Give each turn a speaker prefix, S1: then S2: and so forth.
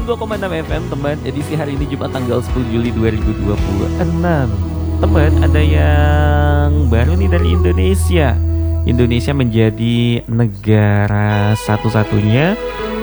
S1: 92,6 FM teman, edisi hari ini Jumat tanggal 10 Juli 2026. Teman, ada yang baru nih dari Indonesia. Indonesia menjadi negara satu-satunya